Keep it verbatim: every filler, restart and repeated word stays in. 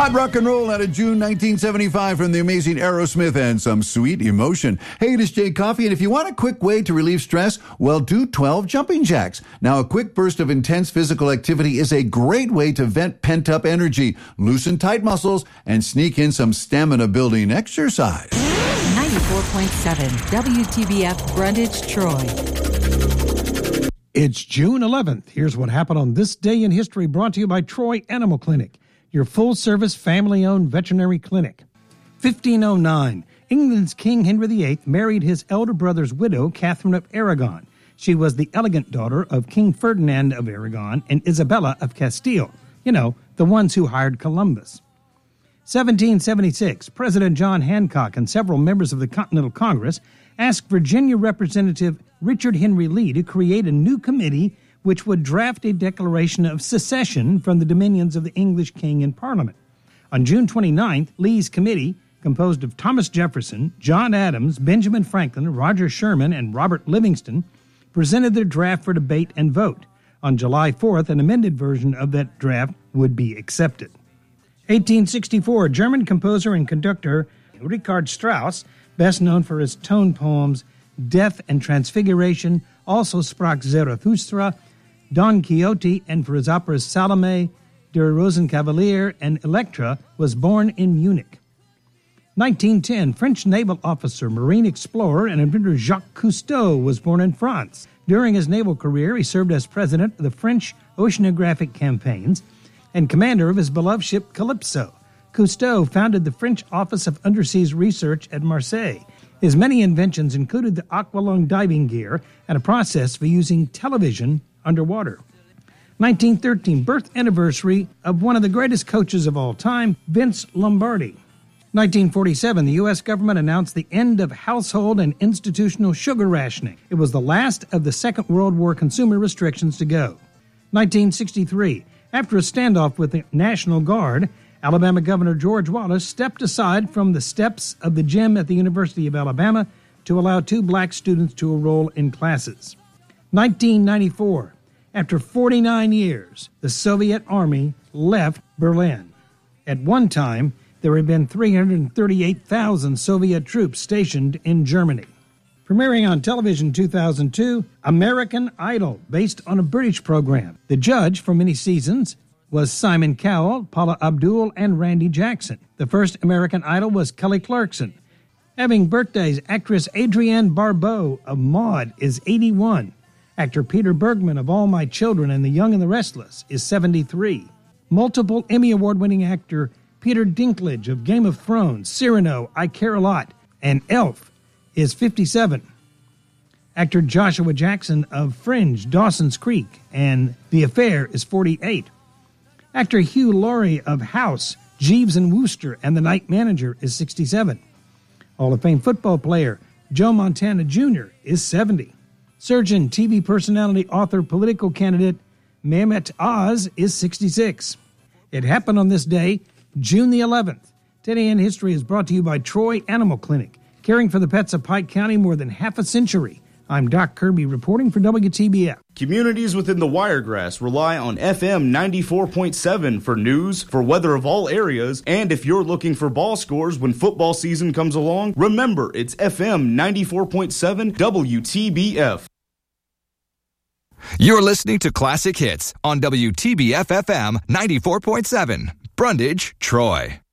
Hot rock and roll out of June nineteen seventy-five from the amazing Aerosmith and some sweet emotion. Hey, it is Jay Coffey, and if you want a quick way to relieve stress, well, do twelve jumping jacks. Now, a quick burst of intense physical activity is a great way to vent pent-up energy, loosen tight muscles, and sneak in some stamina-building exercise. ninety-four point seven W T B F Brundage, Troy. It's June eleventh. Here's what happened on this day in history, brought to you by Troy Animal Clinic, your full-service, family-owned veterinary clinic. fifteen oh nine, England's King Henry the Eighth married his elder brother's widow, Catherine of Aragon. She was the elegant daughter of King Ferdinand of Aragon and Isabella of Castile. You know, the ones who hired Columbus. seventeen seventy-six, President John Hancock and several members of the Continental Congress asked Virginia Representative Richard Henry Lee to create a new committee which would draft a declaration of secession from the dominions of the English king in Parliament. On June twenty-ninth, Lee's committee, composed of Thomas Jefferson, John Adams, Benjamin Franklin, Roger Sherman, and Robert Livingston, presented their draft for debate and vote. On July fourth, an amended version of that draft would be accepted. eighteen sixty-four, German composer and conductor Richard Strauss, best known for his tone poems Death and Transfiguration, also Sprach Zarathustra, Don Quixote, and for his operas Salome, Der Rosenkavalier, and Electra, was born in Munich. nineteen ten, French naval officer, marine explorer, and inventor Jacques Cousteau was born in France. During his naval career, he served as president of the French oceanographic campaigns and commander of his beloved ship Calypso. Cousteau founded the French Office of Underseas Research at Marseille. His many inventions included the aqualung diving gear and a process for using television underwater. nineteen thirteen, birth anniversary of one of the greatest coaches of all time, Vince Lombardi. nineteen forty-seven, the U S government announced the end of household and institutional sugar rationing. It was the last of the Second World War consumer restrictions to go. nineteen sixty-three, after a standoff with the National Guard, Alabama Governor George Wallace stepped aside from the steps of the gym at the University of Alabama to allow two black students to enroll in classes. nineteen ninety-four, after forty-nine years, the Soviet Army left Berlin. At one time, there had been three hundred thirty-eight thousand Soviet troops stationed in Germany. Premiering on television in two thousand two, American Idol, based on a British program. The judge for many seasons was Simon Cowell, Paula Abdul, and Randy Jackson. The first American Idol was Kelly Clarkson. Having birthdays, actress Adrienne Barbeau of Maude is eighty-one. Actor Peter Bergman of All My Children and The Young and the Restless is seventy-three. Multiple Emmy Award-winning actor Peter Dinklage of Game of Thrones, Cyrano, I Care a Lot, and Elf is fifty-seven. Actor Joshua Jackson of Fringe, Dawson's Creek, and The Affair is forty-eight. Actor Hugh Laurie of House, Jeeves and Wooster, and The Night Manager is sixty-seven. Hall of Fame football player Joe Montana Junior is seventy. Surgeon, T V personality, author, political candidate Mehmet Oz is sixty-six. It happened on this day, June the eleventh. Today in History is brought to you by Troy Animal Clinic, caring for the pets of Pike County more than half a century. I'm Doc Kirby reporting for W T B F. Communities within the Wiregrass rely on F M ninety-four point seven for news, for weather of all areas, and if you're looking for ball scores when football season comes along, remember it's F M ninety-four point seven W T B F. You're listening to Classic Hits on W T B F F M ninety-four point seven, Brundage, Troy.